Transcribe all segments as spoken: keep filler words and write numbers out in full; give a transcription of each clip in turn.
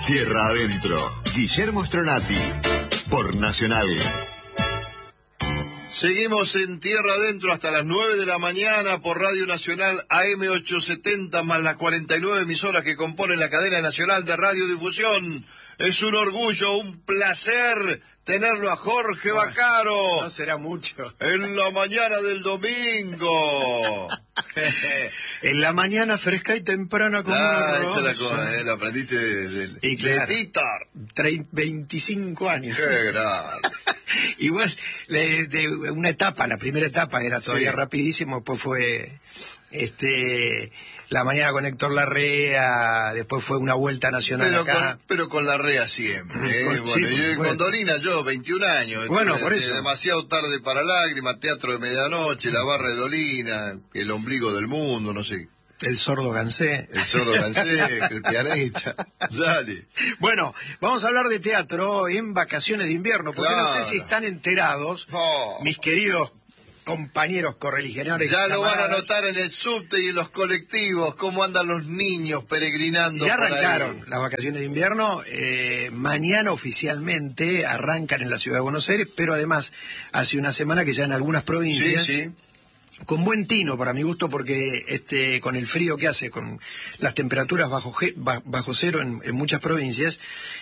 Tierra Adentro, Guillermo Stronati, por Nacional. Seguimos en Tierra Adentro hasta las nueve de la mañana por Radio Nacional A M ochocientos setenta más las cuarenta y nueve emisoras que componen la cadena nacional de radiodifusión. Es un orgullo, un placer tenerlo a Jorge Bueno, Vaccaro. No será mucho. En la mañana del domingo. En la mañana fresca y temprana como Ah, una esa es la rosa. cosa, eh, lo aprendiste de, de, Y de claro. Titor. Trein- veinticinco años. Qué grande. Igual, le- de una etapa, la primera etapa era todavía Sí. rapidísimo, después fue este la mañana con Héctor Larrea, después fue una vuelta nacional Pero acá. con, pero con la rea siempre. ¿eh? Con- Bueno, sí, yo, por supuesto. con Dorina, yo, veintiún años. Bueno, de- por de- eso. Demasiado tarde para lágrimas, teatro de medianoche, la barra de Dolina, el ombligo del mundo, no sé. El sordo Gansé. El sordo Gansé, el pianista. Dale. Bueno, vamos a hablar de teatro en vacaciones de invierno, porque no sé Claro. si están enterados, Oh. mis queridos compañeros correligionarios. Ya lo van a camaradas. notar en el subte y en los colectivos, cómo andan los niños peregrinando. Ya por ahí. arrancaron las vacaciones de invierno, eh, mañana oficialmente arrancan en la ciudad de Buenos Aires, pero además hace una semana que ya en algunas Sí, provincias, sí. con buen tino para mi gusto, porque este con el frío que hace, con las temperaturas bajo ge- ba- bajo cero en, en muchas provincias,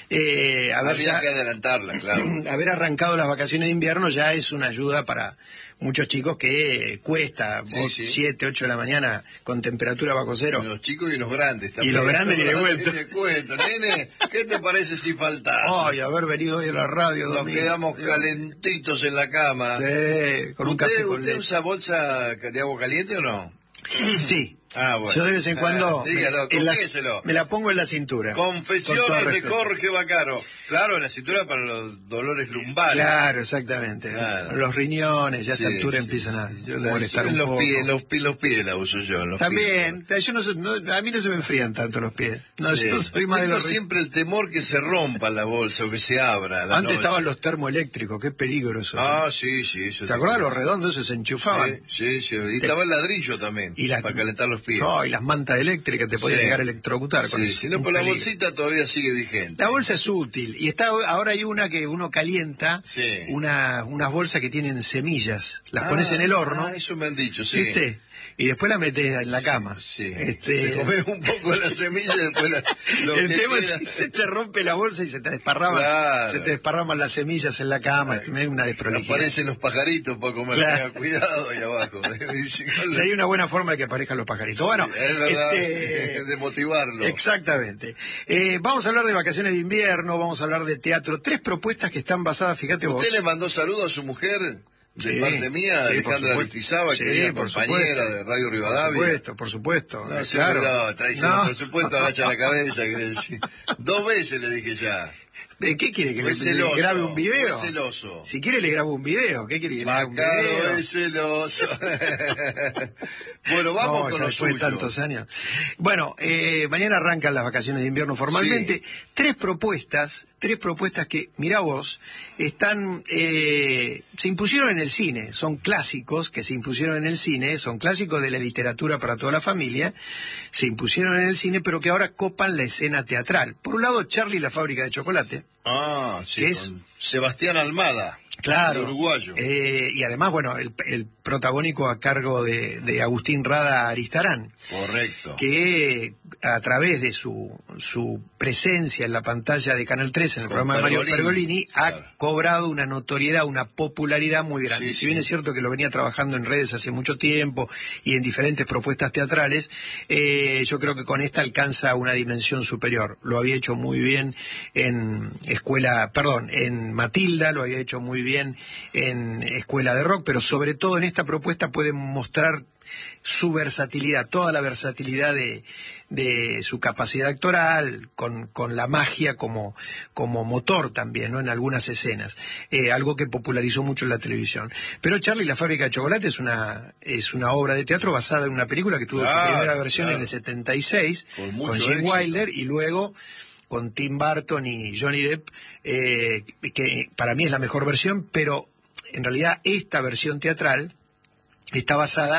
eh, haber, Había ya- que adelantarla, claro. haber arrancado las vacaciones de invierno ya es una ayuda para muchos chicos que eh, cuesta Sí, vos, sí. siete, ocho de la mañana con temperatura bajo cero. Los chicos y los grandes también. Y los grandes ni le cuento. Ni le cuento. Nene, ¿qué te parece si faltás? Ay, haber venido hoy a la radio. Nos domingo. quedamos calentitos en la cama. Sí, con un ¿Usted, café con ¿usted leche. usa bolsa de agua caliente o no? Sí. Ah, bueno. Yo de vez en cuando Ah, dígalo, me, en las- confiéselo. me la pongo en la cintura. Con todo Confesiones de respeto. Jorge Vaccaro. Claro, en la cintura para los dolores lumbares. Claro, exactamente. Claro. Los riñones ya a esta Sí, altura sí, empiezan a sí. Yo la- molestar yo en un los poco. pies, los, pi- los pies la uso yo. en los También, pies. yo no, sé- no- a mí no se me enfrían tanto los pies. No, Sí. yo soy más de Tengo los ri- siempre el temor que se rompa la bolsa o que se abra. a la Antes noche. estaban los termoeléctricos, qué peligro eso. Ah, sí, sí. Eso ¿Te acuerdas los redondos esos se enchufaban? Sí, sí, sí. Y estaba el ladrillo también, Y las- para calentar los pies. No, y las mantas eléctricas te podían Sí. llegar a electrocutar con Sí, eso. si no, Un por la peligro. bolsita todavía sigue vigente. La bolsa es útil y está ahora hay una que uno calienta, Sí. una, unas bolsas que tienen semillas, las Ah, pones en el horno, Ah, eso me han dicho, sí. ¿viste? Y después la metes en la cama. Sí. Este, Te comes un poco de la semilla y después la, lo el que tema es queda- que se te rompe la bolsa y se te desparraman, Claro. se te desparraman las semillas en la cama, es una desprolijidad. Aparecen los pajaritos para comer. Claro. Tenga cuidado ahí abajo. Sería una buena forma de que aparezcan los pajaritos. Bueno, Sí, es verdad, este, de motivarlo. exactamente. Eh, vamos a hablar de vacaciones de invierno, vamos a hablar de teatro. Tres propuestas que están basadas, fíjate vos. ¿Usted le mandó saludos a su mujer? De Sí, parte mía, sí, por Alejandra supuesto. Aristizábal, Sí, querida por compañera supuesto. de Radio Por Rivadavia. supuesto, por supuesto. No, eh, se claro. cuidado, está diciendo, No. por supuesto, agacha la cabeza. quiere decir. Dos veces le dije ya. ¿De ¿Qué quiere que Fue le, le celoso, grabe un video? fue celoso. Si quiere le grabo un video. ¿Qué quiere que le haga un Vaccaro video? es celoso. Bueno, vamos No, con ya los después de suyos. tantos años. Bueno, eh, mañana arrancan las vacaciones de invierno formalmente. Sí. Tres propuestas, tres propuestas que, mirá vos, están, eh, se impusieron en el cine. Son clásicos que se impusieron en el cine, son clásicos de la literatura para toda la familia. Se impusieron en el cine, pero que ahora copan la escena teatral. Por un lado, Charlie y la fábrica de chocolate. Ah, sí, Que es- con Sebastián Almada. Claro. El uruguayo. Eh, y además, bueno, el, el protagónico a cargo de, de Agustín Rada Aristarán, Correcto. que a través de su, su presencia en la pantalla de Canal tres en el Con programa de Mario Pergolini, Pergolini, ha claro. cobrado una notoriedad, una popularidad muy grande. Sí, si sí. bien es cierto que lo venía trabajando en redes hace mucho tiempo y en diferentes propuestas teatrales, eh, yo creo que con esta alcanza una dimensión superior. Lo había hecho muy bien en Escuela, perdón, en Matilda, lo había hecho muy bien en Escuela de Rock, pero sobre todo en esta propuesta puede mostrar su versatilidad, toda la versatilidad de, de su capacidad actoral, con, con la magia como, como motor también, ¿no? En algunas escenas, eh, algo que popularizó mucho en la televisión. Pero Charlie y la fábrica de chocolate es una, es una obra de teatro basada en una película que tuvo Claro, su primera versión claro. en el setenta y seis, Con con, mucho Gene éxito. Wilder, y luego con Tim Burton y Johnny Depp, eh, que para mí es la mejor versión, pero en realidad esta versión teatral está basada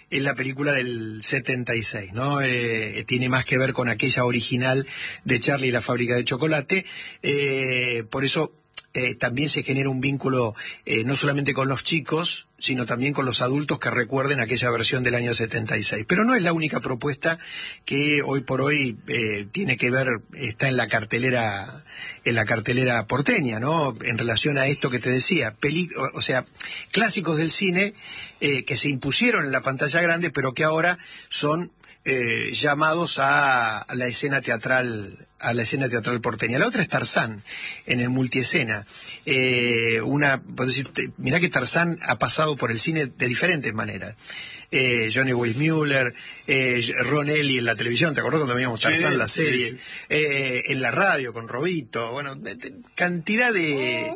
es la película del setenta y seis, ¿no? Eh, tiene más que ver con aquella original de Charlie y la fábrica de chocolate, eh, por eso eh, también se genera un vínculo eh, no solamente con los chicos, sino también con los adultos que recuerden aquella versión del año setenta y seis. Pero no es la única propuesta que hoy por hoy eh, tiene que ver, está en la cartelera, en la cartelera porteña, ¿no? En relación a esto que te decía, peli, o, o sea, clásicos del cine eh, que se impusieron en la pantalla grande, pero que ahora son eh, llamados a, a la escena teatral, a la escena teatral porteña. La otra es Tarzán, en el multiescena. Eh, una, puedo decir, mirá que Tarzán ha pasado por el cine de diferentes maneras. Eh, Johnny Weissmuller, eh, Ron Ellie en la televisión, ¿te acuerdas cuando veíamos Tarzán, sí, la serie? Sí, sí. Eh, en la radio con Robito, bueno, de, de, cantidad de...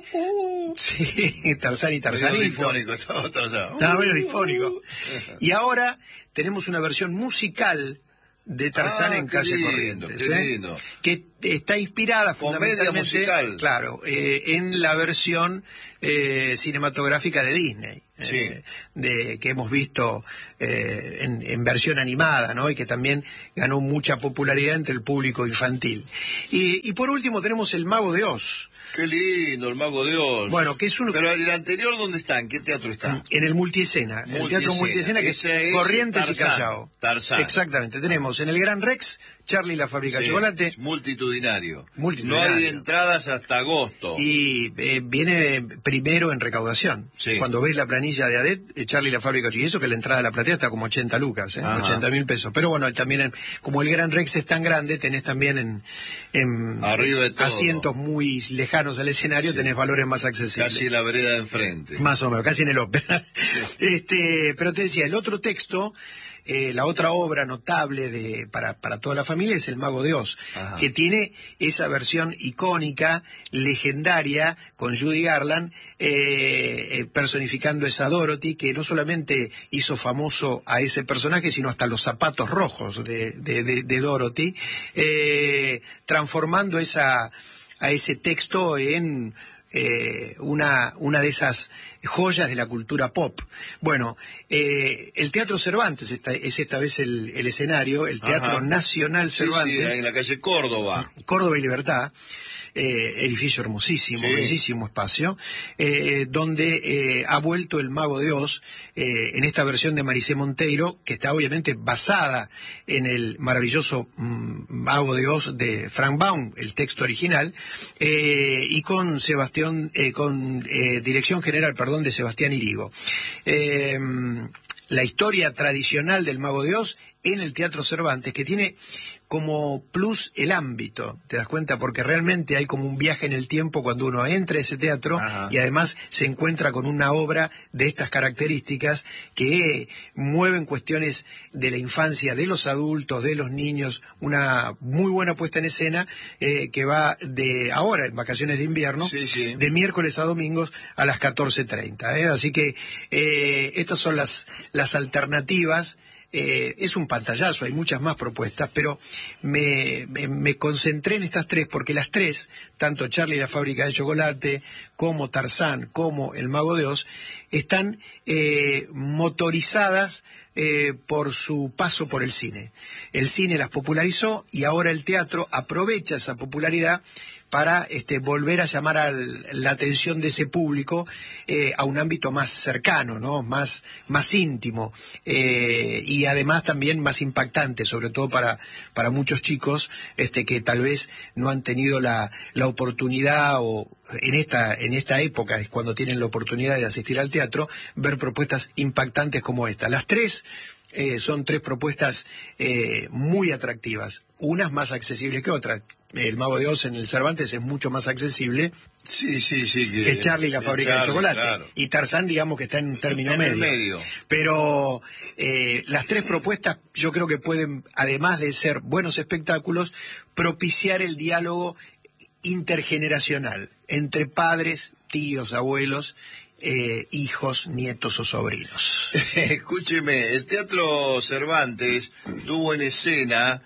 Sí, Tarzán y Tarzanito. Difónico, estaba Tarzán. Estaba medio difónico. Y ahora tenemos una versión musical de Tarzán ah, en Calle lindo, Corrientes, qué ¿eh? lindo. Que está inspirada comedia musical, claro, eh, en la versión eh, cinematográfica de Disney, sí. eh, de que hemos visto eh, en, en versión animada, ¿no? Y que también ganó mucha popularidad entre el público infantil. Y, y por último tenemos El Mago de Oz. Qué lindo, El Mago de Oz. Bueno, que es un... Pero el anterior, ¿dónde está? ¿En qué teatro está? En el multiescena, el teatro multiescena que ese es Corrientes Tarzán, y Callao. Tarzán. Exactamente, tenemos en el Gran Rex, Charlie y la fábrica sí, de chocolate. Multitudinario. multitudinario. No hay entradas hasta agosto. Y eh, viene primero en recaudación. Sí. Cuando ves la planilla de A D E T, eh, Charlie y la fábrica de chocolate, y eso que la entrada de la platea está como ochenta lucas, ¿eh? ochenta mil pesos. Pero bueno, también en, como el Gran Rex es tan grande, tenés también en, en Arriba de todo. asientos muy lejanos al escenario, sí. Tenés valores más accesibles. Casi la vereda de enfrente. Más o menos, casi en el ópera. Sí. Este, pero te decía, el otro texto, eh, la otra obra notable de para, para toda la familia es El Mago de Oz, ajá, que tiene esa versión icónica, legendaria, con Judy Garland, eh, eh, personificando esa Dorothy, que no solamente hizo famoso a ese personaje, sino hasta los zapatos rojos de, de, de, de Dorothy, eh, transformando esa, a ese texto en eh, una, una de esas joyas de la cultura pop. Bueno, eh, el Teatro Cervantes esta, es esta vez el, el escenario, el Teatro, ajá, Nacional Cervantes. Sí, sí, en la calle Córdoba. Córdoba y Libertad. Eh, edificio hermosísimo, sí, bellísimo espacio, eh, donde eh, ha vuelto El Mago de Oz eh, en esta versión de Maricé Monteiro, que está obviamente basada en el maravilloso mm, Mago de Oz de Frank Baum, el texto original, eh, y con Sebastián, eh, con eh, dirección general, perdón, de Sebastián Irigo. Eh, la historia tradicional del Mago de Oz en el Teatro Cervantes, que tiene como plus el ámbito, ¿te das cuenta? Porque realmente hay como un viaje en el tiempo cuando uno entra a ese teatro, ajá, y además se encuentra con una obra de estas características que mueven cuestiones de la infancia, de los adultos, de los niños, una muy buena puesta en escena eh, que va de ahora, en vacaciones de invierno, sí, sí, de miércoles a domingos a las catorce treinta. ¿eh? Así que eh, estas son las, las alternativas. Eh, es un pantallazo, hay muchas más propuestas, pero me, me, me concentré en estas tres porque las tres, tanto Charlie y la fábrica de chocolate, como Tarzán, como El Mago de Oz, están eh, motorizadas eh, por su paso por el cine. El cine las popularizó y ahora el teatro aprovecha esa popularidad para este, volver a llamar a la atención de ese público eh, a un ámbito más cercano, ¿no? más, más íntimo eh, y además también más impactante, sobre todo para, para muchos chicos este, que tal vez no han tenido la, la oportunidad o en esta, en esta época es cuando tienen la oportunidad de asistir al teatro, ver propuestas impactantes como esta. Las tres eh, son tres propuestas eh, muy atractivas, unas más accesibles que otras. El Mago de Oz en el Cervantes es mucho más accesible, sí, sí, sí, que, que Charlie y la fábrica Charlie, de chocolate. Claro. Y Tarzán, digamos que está en un término en medio. El medio. Pero eh, las tres propuestas yo creo que pueden, además de ser buenos espectáculos, propiciar el diálogo intergeneracional entre padres, tíos, abuelos, eh, hijos, nietos o sobrinos. Escúcheme, el Teatro Cervantes tuvo en escena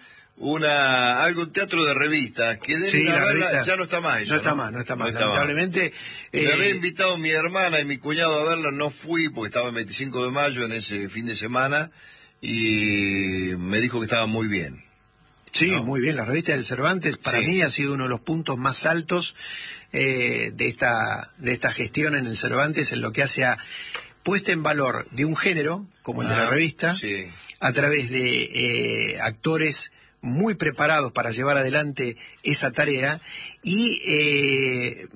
una algún teatro de revista que deben sí, haberla, ya no está más eso, no está ¿no? más no está más no está lamentablemente me eh, había invitado mi hermana y mi cuñado a verla, no fui porque estaba el veinticinco de mayo en ese fin de semana y me dijo que estaba muy bien. Sí, ¿no? Muy bien. La revista del Cervantes para Sí. mí ha sido uno de los puntos más altos eh, de esta de esta gestión en el Cervantes en lo que hace a puesta en valor de un género como el ah, de la revista sí. a través de eh, actores muy preparados para llevar adelante esa tarea y eh,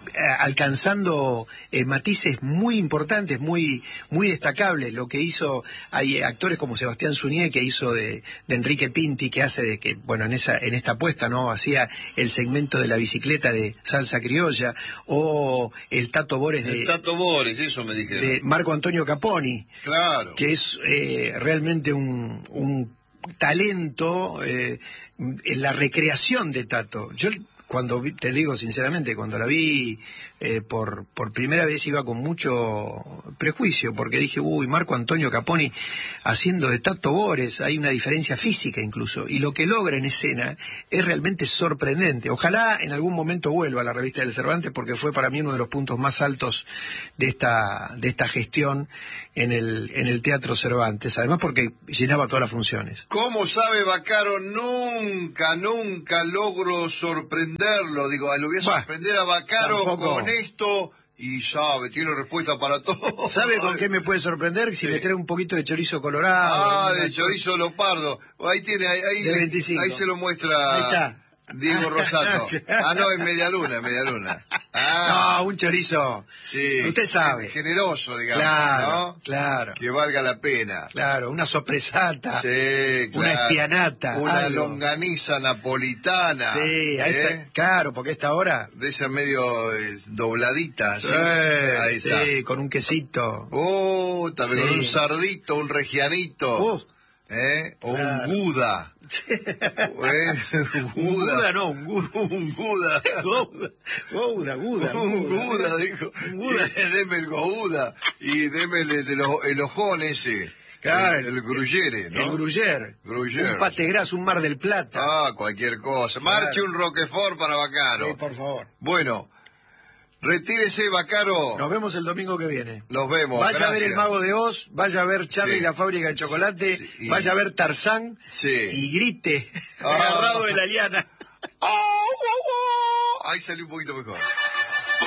alcanzando eh, matices muy importantes, muy muy destacables. Lo que hizo, hay actores como Sebastián Suñé, que hizo de, de Enrique Pinti, que hace de que, bueno, en esa en esta apuesta, ¿no? Hacía el segmento de la bicicleta de Salsa Criolla, o el Tato Bores de... El Tato Bores, eso me dijeron. De Marco Antonio Caponi. Claro. Que es eh, realmente un... un talento eh, en la recreación de Tato. Yo cuando vi, te digo sinceramente, cuando la vi eh, por por primera vez iba con mucho prejuicio, porque dije, uy, Marco Antonio Caponi haciendo de Tato Bores, hay una diferencia física incluso, y lo que logra en escena es realmente sorprendente. Ojalá en algún momento vuelva a la revista del Cervantes, porque fue para mí uno de los puntos más altos de esta de esta gestión en el en el Teatro Cervantes, además porque llenaba todas las funciones. ¿Cómo sabe Baccaro? Nunca, nunca logro sorprenderlo. Digo, lo voy a sorprender a Baccaro con esto y sabe, tiene respuesta para todo. ¿Sabe con qué me puede sorprender? Si sí. me trae un poquito de chorizo colorado. Ah, de chorizo leopardo. Ahí tiene, ahí, ahí, ahí se lo muestra. Ahí está. Diego Rosato. Ah, no, es media luna, media luna. Ah, no, un chorizo. Sí. Usted sabe. Generoso, digamos. Claro, ¿no? claro. Que valga la pena. Claro, una sorpresata. Sí, claro. Una espianata. Una algo. longaniza napolitana. Sí, ahí ¿eh? está. Claro, porque a esta hora. De esa medio eh, dobladita, ¿sí? Eh, ahí sí, está. Con un quesito. Oh, también sí. Con un sardito, un regianito. Uh, ¿eh? O claro. un Buda. ¿Eh? Un Buda no, un Buda. Un Buda. Gouda, Buda. Un Buda, dijo. Un Buda. Deme el Gouda y deme el, el, el ojón ese. Claro. El, el gruyere, ¿no? El gruyere. Gruyere. Un pate gras, un Mar del Plata. Ah, cualquier cosa. Claro. Marche un Roquefort para Baccaro. Sí, por favor. Bueno. Retírese, Baccaro. Nos vemos el domingo que viene. Nos vemos. Vaya gracias. a ver El Mago de Oz, vaya a ver Charlie sí. y la fábrica de chocolate, sí, y... vaya a ver Tarzán sí. y grite ah. agarrado de la liana. Oh, oh, oh. Ahí salió un poquito mejor.